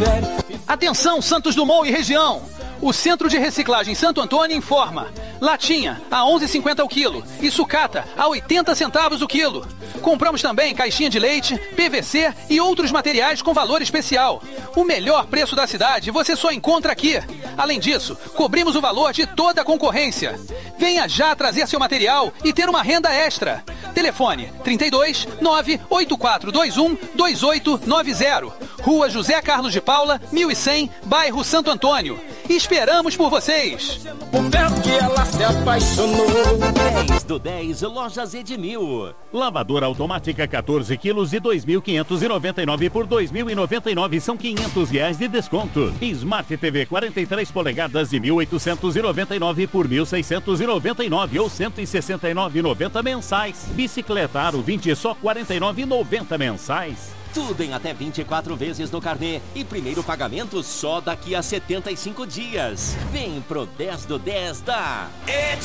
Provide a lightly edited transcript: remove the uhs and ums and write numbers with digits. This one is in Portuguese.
Atenção, Santos Dumont e região! O Centro de Reciclagem Santo Antônio informa: latinha a 11,50 o quilo e sucata a 80 centavos o quilo. Compramos também caixinha de leite, PVC e outros materiais com valor especial. O melhor preço da cidade você só encontra aqui. Além disso, cobrimos o valor de toda a concorrência. Venha já trazer seu material e ter uma renda extra. Telefone 32 98421 2890. Rua José Carlos de Paula, 1100, bairro Santo Antônio. Esperamos por vocês! O verbo que ela se apaixonou. 10 do 10, Lojas Edmil. Lavadora automática 14 quilos de 2.599 por 2.099, são R$500 de desconto. Smart TV 43 polegadas de 1.899 por 1.699 ou 169,90 mensais. Bicicleta Aro 20 só 49,90 mensais. Tudo em até 24 vezes no carnê e primeiro pagamento só daqui a 75 dias. Vem pro 10 do 10 da